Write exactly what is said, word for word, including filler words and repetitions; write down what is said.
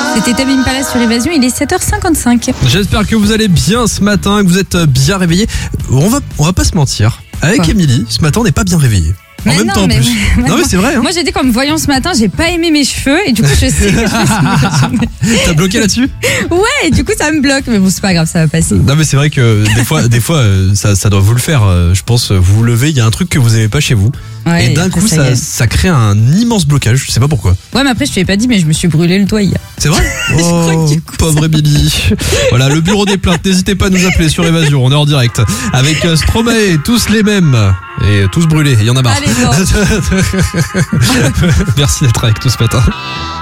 C'était Tame Impala sur Évasion, il est sept heures cinquante-cinq. J'espère que vous allez bien ce matin, que vous êtes bien réveillés. On va, on va pas se mentir. Avec Quoi Émilie, ce matin, on n'est pas bien réveillés. En Mais même non, temps en mais plus. ouais, Non mais c'est vrai. Hein. Moi j'ai dit qu'en me voyant ce matin, j'ai pas aimé mes cheveux et du coup je sais que je T'as bloqué là-dessus? Ouais, et du coup ça me bloque, mais bon c'est pas grave, ça va passer. Non mais c'est vrai que des fois, des fois euh, ça, ça doit vous le faire. euh, Je pense, vous vous levez, il y a un truc que vous aimez pas chez vous. Ouais, et d'un après, coup, ça y ça, est. ça crée un immense blocage. Je sais pas pourquoi. Ouais, mais après je te l'ai pas dit, mais je me suis brûlé le doigt hier. C'est vrai? Je crois Oh, que du coup, pauvre Émilie. Voilà, le bureau des plaintes. N'hésitez pas à nous appeler sur Évasion. On est en direct avec euh, Stromae, tous les mêmes et tous brûlés. Il y en a marre. Allez, bon. Merci d'être avec nous ce matin.